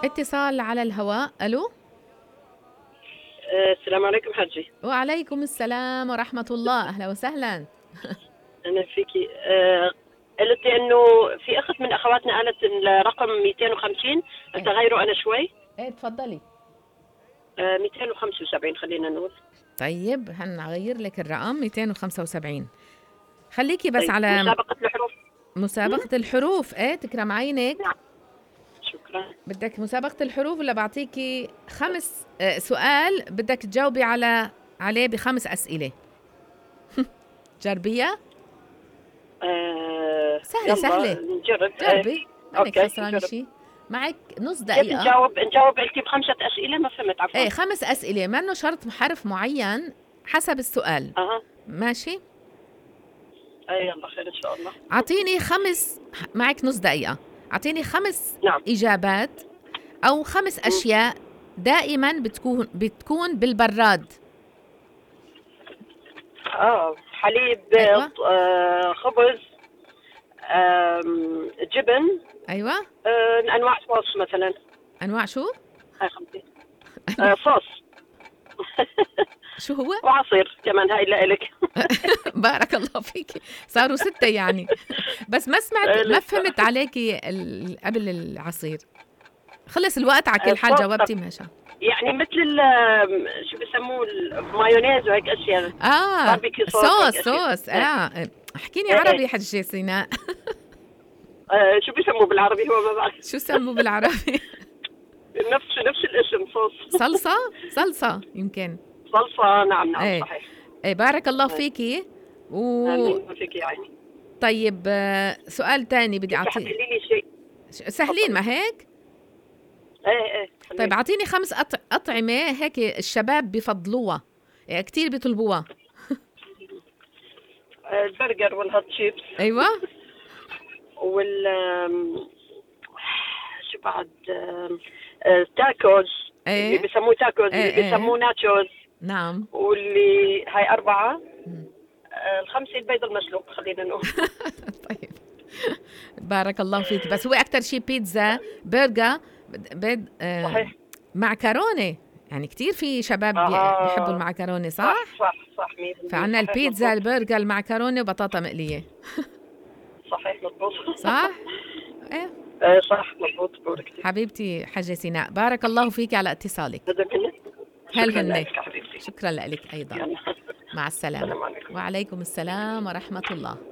اتصال على الهواء. ألو. السلام عليكم حجي. وعليكم السلام ورحمة الله، أهلا وسهلا. أنا فيكي. قلت إنه في أخت من أخواتنا قالت الرقم 250. إيه. تغيره أنا شوي. ايه تفضلي. 275 خلينا نقول. طيب هنغير لك الرقم 275. خليكي بس طيب على مسابقة الحروف. مسابقة الحروف. ايه تكرم عينك. نعم. شكرا. بدك مسابقة الحروف ولا بعطيكي خمس سؤال بدك تجاوبي عليه بخمس أسئلة؟ جربيها. سهلة يلا سهلة. نجرب. جربي. مانك أوكي خسرانة نجرب. شيء. معك نص كيف دقيقة. نجاوب قلتي بخمسة أسئلة، ما فهمت عفوا. ايه 5 أسئلة، ما انه شرط حرف معين، حسب السؤال. أها. ماشي. يلا خير إن شاء الله. اعطيني معك نص دقيقة. اعطيني 5 نعم. إجابات أو 5 أشياء دائما بتكون بالبراد. حليب. أيوة. خبز. جبن. أيوة. أنواع صوص مثلا. أنواع شو؟ هاي خمسة. صوص. شو هو؟ وعصير كمان، هاي لإلك. بارك الله فيك، صاروا 6 يعني. بس ما سمعت، ما فهمت عليكي قبل العصير. خلص الوقت على كل حال، صوص جاوبتي ماشي. يعني مثل شو بسموه المايونيز وهيك أشياء. باربيكيو صوص. احكيني إيه. عربي حجة سيناء. شو بسموه بالعربي؟ هو ما بعرف. شو سموه بالعربي؟ نفس الاسم، صوص. صلصة يمكن. صلصة. نعم ايه. صحيح. ايه بارك الله فيكي. آمين فيك يا عيني. طيب سؤال تاني بدي كيف أعطيه. حتقولي لي شيء؟ سهلين ما هيك؟ ايه طيب أعطيني 5 أطعمة هيك الشباب بفضلوها، يعني كتير بيطلبوها. البرجر والهوت شيبس. أيوة. وال شو بعد؟ تاكوز. اللي ايه. بسموه تاكوز، اللي ايه. بسموه ناتشوز. نعم. واللي هاي 4. الخمسة البيض المسلوق خلينا نقول. طيب بارك الله فيك. بس هو أكتر شيء بيتزا، برجر، بيض، صحيح. معكرونة. يعني كتير في شباب بيحبوا المعكرونة، صح؟ صح 100%. فعنا البيتزا، البرجر، المعكرونة وبطاطا مقلية. صحيح مضبوط. صح؟ ايه. صح مضبوط. بورك حبيبتي حجة سيناء، بارك الله فيك على اتصالك. هذا منك. شكرا هل لك حبيبتي. شكرا لك أيضا. يلا. مع السلامة. السلام عليكم. وعليكم السلام ورحمة الله.